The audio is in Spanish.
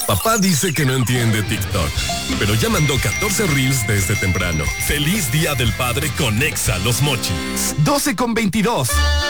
Papá dice que no entiende TikTok, pero ya mandó 14 reels desde temprano. Feliz Día del Padre con Exa Los Mochis. 12:22.